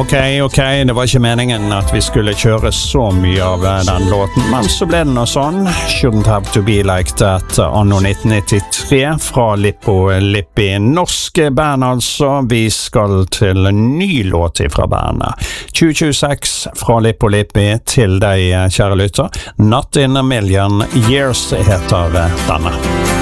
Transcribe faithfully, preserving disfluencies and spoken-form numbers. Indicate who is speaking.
Speaker 1: Ok, ok, det var ikke meningen at vi skulle kjøre så mye av den låten, men så ble det noe sånn. Shouldn't have to be like that, anno nitten nittitre, fra Lippo Lippi. Norske band altså, vi skal til en ny låt fra bandet. tjue tjueseks fra Lippo Lippi til deg, kjære lytter. Not in a million years heter denne.